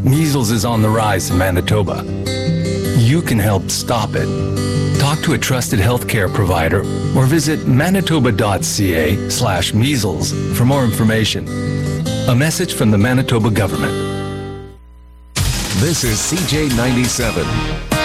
Measles is on the rise in Manitoba. You can help stop it. Talk to a trusted healthcare provider or visit manitoba.ca/measles for more information. A message from the Manitoba government. This is CJ97.